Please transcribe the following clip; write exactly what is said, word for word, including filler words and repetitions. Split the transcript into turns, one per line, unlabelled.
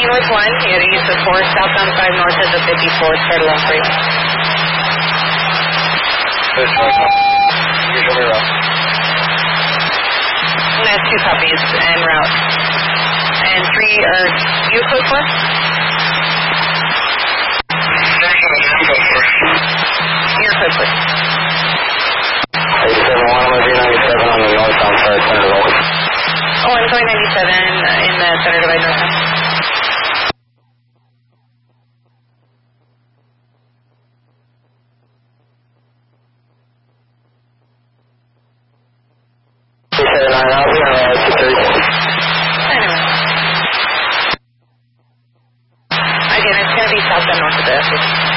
North one, you gotta use the four, southbound five north of the fifty-four, start along three.
Good, Charlie. You show me route.
That's two copies en route. And three, are you close one? You're close one.
eighty-seven one, I'm going ninety-seven on the northbound side, center divide.
Oh, I'm going ninety-seven in the center divide northbound.
eighty-seven nine, I'll be on route two three.
Anyway. Again, it's going to be southbound north of the